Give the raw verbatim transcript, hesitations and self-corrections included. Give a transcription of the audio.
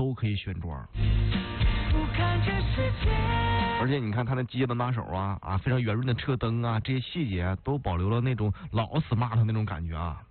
都可以选装。而且你看它的机械门把手啊啊，非常圆润的车灯啊，这些细节啊，都保留了那种老 smart 那种感觉啊。